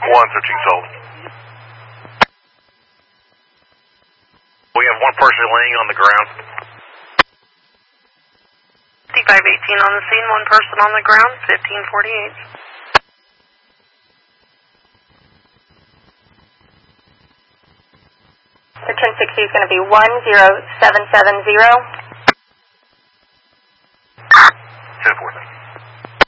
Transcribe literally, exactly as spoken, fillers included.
one, thirteen sold. We have one person laying on the ground. fifty-five eighteen on the scene, one person on the ground, fifteen forty-eight. Return sixty is going to be one zero seven seven zero.